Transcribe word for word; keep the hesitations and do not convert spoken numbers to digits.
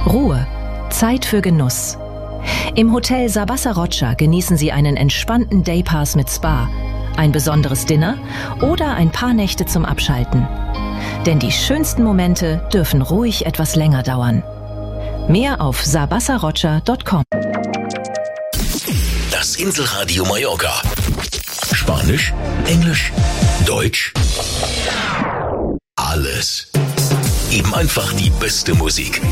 Ruhe, Zeit für Genuss. Im Hotel Sabasa Rocha genießen Sie einen entspannten Daypass mit Spa, ein besonderes Dinner oder ein paar Nächte zum Abschalten. Denn die schönsten Momente dürfen ruhig etwas länger dauern. Mehr auf sabasa rocha punkt com. Das Inselradio Mallorca. Spanisch, Englisch, Deutsch. Alles. Eben einfach die beste Musik.